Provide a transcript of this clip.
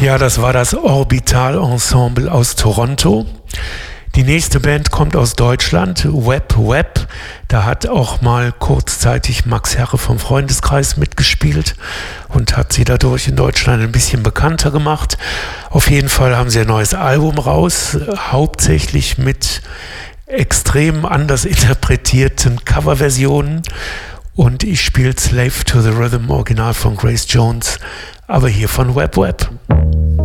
Ja, das war das Orbital Ensemble aus Toronto. Die nächste Band kommt aus Deutschland, Web. Da hat auch mal kurzzeitig Max Herre vom Freundeskreis mitgespielt und hat sie dadurch in Deutschland ein bisschen bekannter gemacht. Auf jeden Fall haben sie ein neues Album raus, hauptsächlich mit extrem anders interpretierten Coverversionen. Und ich spiele Slave to the Rhythm Original von Grace Jones, aber hier von Web.